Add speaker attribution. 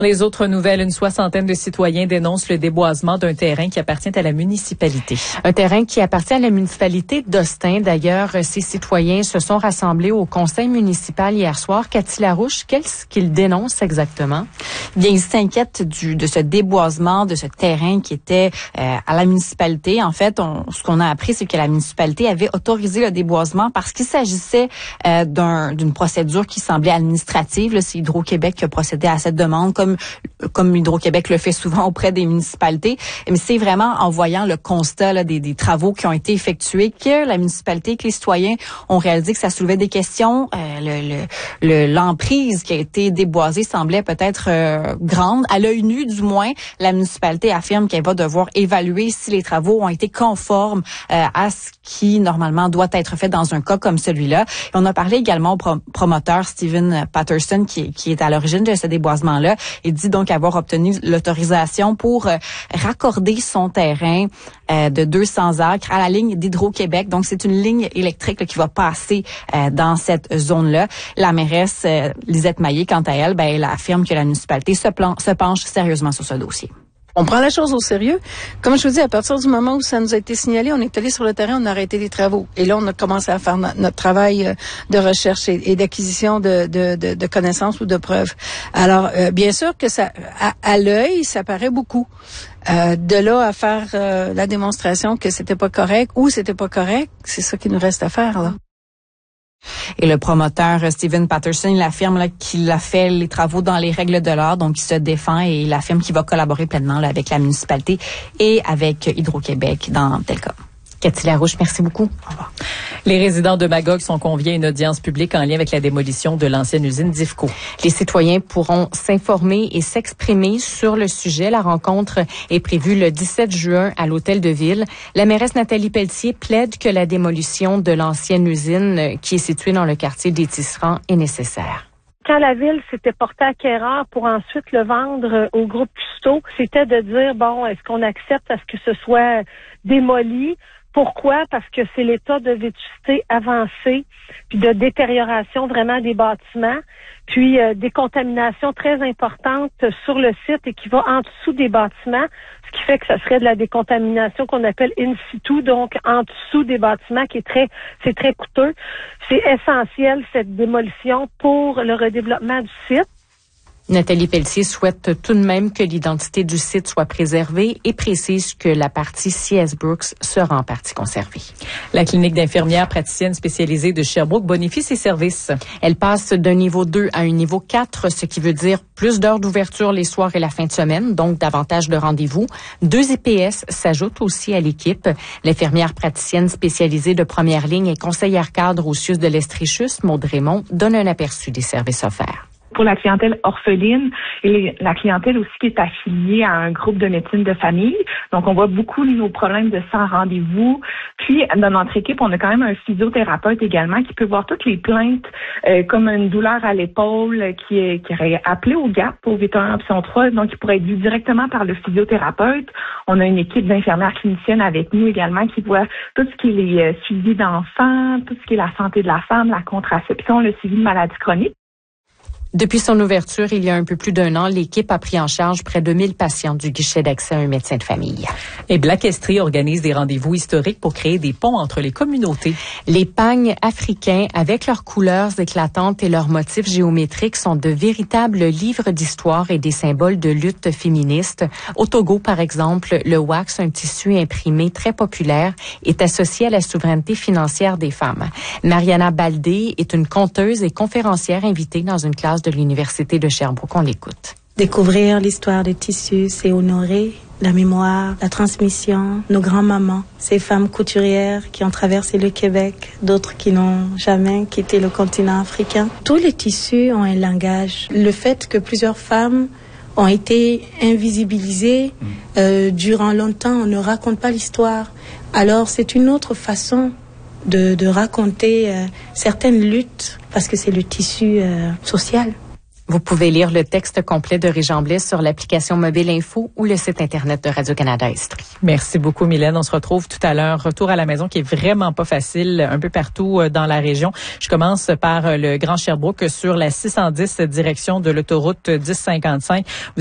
Speaker 1: Les autres nouvelles, une soixantaine de citoyens dénoncent le déboisement d'un terrain qui appartient à la municipalité.
Speaker 2: Un terrain qui appartient à la municipalité d'Austin. D'ailleurs, ces citoyens se sont rassemblés au conseil municipal hier soir. Cathy Larouche, qu'est-ce qu'ils dénoncent exactement?
Speaker 3: Bien, ils s'inquiètent de ce déboisement de ce terrain qui était à la municipalité. En fait, ce qu'on a appris, c'est que la municipalité avait autorisé le déboisement parce qu'il s'agissait d'une procédure qui semblait administrative. Là, c'est Hydro-Québec qui a procédé à cette demande, comme Hydro-Québec le fait souvent auprès des municipalités. Mais c'est vraiment en voyant le constat là, des travaux qui ont été effectués que la municipalité, que les citoyens ont réalisé que ça soulevait des questions. L'emprise qui a été déboisée semblait peut-être grande. À l'œil nu, du moins, la municipalité affirme qu'elle va devoir évaluer si les travaux ont été conformes à ce qui, normalement, doit être fait dans un cas comme celui-là. Et on a parlé également au promoteur Stephen Patterson, qui est à l'origine de ce déboisement-là. Il dit donc avoir obtenu l'autorisation pour raccorder son terrain de 200 acres à la ligne d'Hydro-Québec. Donc, c'est une ligne électrique là, qui va passer dans cette zone-là. La mairesse Lisette Maillé, quant à elle, elle affirme que la municipalité se penche sérieusement sur ce dossier.
Speaker 4: On prend la chose au sérieux. Comme je vous dis, à partir du moment où ça nous a été signalé, on est allé sur le terrain, on a arrêté les travaux. Et là, on a commencé à faire notre travail de recherche et d'acquisition de connaissances ou de preuves. Alors, bien sûr que ça, à l'œil, ça paraît beaucoup. De là à faire la démonstration que c'était pas correct ou c'était pas correct, c'est ça qu'il nous reste à faire, là.
Speaker 3: Et le promoteur Stephen Patterson, il affirme là, qu'il a fait les travaux dans les règles de l'art, donc il se défend et il affirme qu'il va collaborer pleinement là, avec la municipalité et avec Hydro-Québec dans tel cas.
Speaker 2: Cathy Larouche, merci beaucoup. Au revoir.
Speaker 1: Les résidents de Magog sont conviés à une audience publique en lien avec la démolition de l'ancienne usine d'IFCO.
Speaker 2: Les citoyens pourront s'informer et s'exprimer sur le sujet. La rencontre est prévue le 17 juin à l'Hôtel de Ville. La mairesse Nathalie Pelletier plaide que la démolition de l'ancienne usine qui est située dans le quartier des Tisserands est nécessaire.
Speaker 5: Quand la ville s'était portée acquéreur pour ensuite le vendre au groupe Cousteau, c'était de dire, bon, est-ce qu'on accepte à ce que ce soit démoli? Pourquoi? Parce que c'est l'état de vétusté avancé, puis de détérioration vraiment des bâtiments, puis des contaminations très importantes sur le site et qui va en dessous des bâtiments, ce qui fait que ça serait de la décontamination qu'on appelle in situ, donc en dessous des bâtiments, c'est très coûteux. C'est essentiel, cette démolition, pour le redéveloppement du site.
Speaker 2: Nathalie Pelletier souhaite tout de même que l'identité du site soit préservée et précise que la partie C.S. Brooks sera en partie conservée.
Speaker 1: La clinique d'infirmières praticiennes spécialisée de Sherbrooke bonifie ses services.
Speaker 2: Elle passe d'un niveau 2 à un niveau 4, ce qui veut dire plus d'heures d'ouverture les soirs et la fin de semaine, donc davantage de rendez-vous. 2 EPS s'ajoutent aussi à l'équipe. L'infirmière praticienne spécialisée de première ligne et conseillère cadre au CIUS de l'Estrichus, Maude Raymond, donne un aperçu des services offerts.
Speaker 6: Pour la clientèle orpheline et la clientèle aussi qui est affiliée à un groupe de médecine de famille. Donc, on voit beaucoup nos problèmes de sans rendez-vous. Puis, dans notre équipe, on a quand même un physiothérapeute également qui peut voir toutes les plaintes comme une douleur à l'épaule qui aurait appelé au GAP, au 811 option 3. Donc, il pourrait être vu directement par le physiothérapeute. On a une équipe d'infirmières cliniciennes avec nous également qui voit tout ce qui est les suivis d'enfants, tout ce qui est la santé de la femme, la contraception, le suivi de maladies chroniques.
Speaker 2: Depuis son ouverture, il y a un peu plus d'un an, l'équipe a pris en charge près de 1000 patients du guichet d'accès à un médecin de famille.
Speaker 1: Et Black Estrie organise des rendez-vous historiques pour créer des ponts entre les communautés.
Speaker 2: Les pagnes africains, avec leurs couleurs éclatantes et leurs motifs géométriques, sont de véritables livres d'histoire et des symboles de lutte féministe. Au Togo, par exemple, le wax, un tissu imprimé très populaire, est associé à la souveraineté financière des femmes. Mariana Baldé est une conteuse et conférencière invitée dans une classe de l'Université de Sherbrooke. On l'écoute.
Speaker 7: Découvrir l'histoire des tissus, c'est honorer la mémoire, la transmission, nos grands-mamans, ces femmes couturières qui ont traversé le Québec, d'autres qui n'ont jamais quitté le continent africain. Tous les tissus ont un langage. Le fait que plusieurs femmes ont été invisibilisées durant longtemps, on ne raconte pas l'histoire. Alors c'est une autre façon de raconter certaines luttes parce que c'est le tissu social.
Speaker 2: Vous pouvez lire le texte complet de Régent Blais sur l'application Mobile Info ou le site Internet de Radio-Canada Estrie.
Speaker 1: Merci beaucoup, Mylène. On se retrouve tout à l'heure. Retour à la maison qui est vraiment pas facile un peu partout dans la région. Je commence par le Grand Sherbrooke sur la 610 direction de l'autoroute 1055.